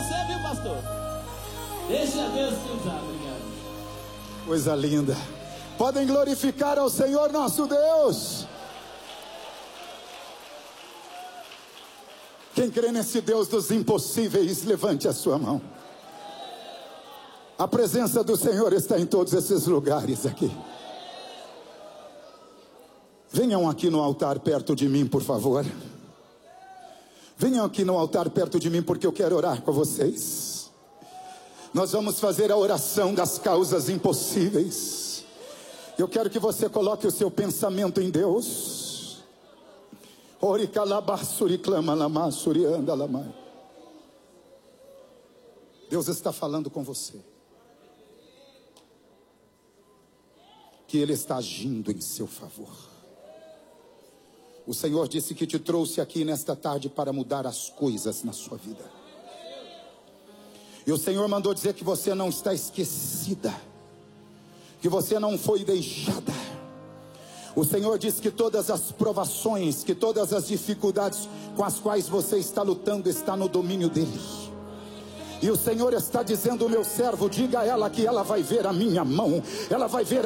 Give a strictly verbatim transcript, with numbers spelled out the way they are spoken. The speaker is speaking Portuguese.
você, viu, pastor? Deixa Deus te usar, obrigado. Coisa linda. Podem glorificar ao Senhor nosso Deus. Quem crê nesse Deus dos impossíveis, levante a sua mão. A presença do Senhor está em todos esses lugares aqui. Venham aqui no altar perto de mim, por favor. Venham aqui no altar perto de mim, porque eu quero orar com vocês. Nós vamos fazer a oração das causas impossíveis. Eu quero que você coloque o seu pensamento em Deus. Deus está falando com você. Que Ele está agindo em seu favor. O Senhor disse que te trouxe aqui nesta tarde para mudar as coisas na sua vida. E o Senhor mandou dizer que você não está esquecida, que você não foi deixada. O Senhor diz que todas as provações, que todas as dificuldades com as quais você está lutando, está no domínio dEle. E o Senhor está dizendo: meu servo, diga a ela que ela vai ver a minha mão, ela vai ver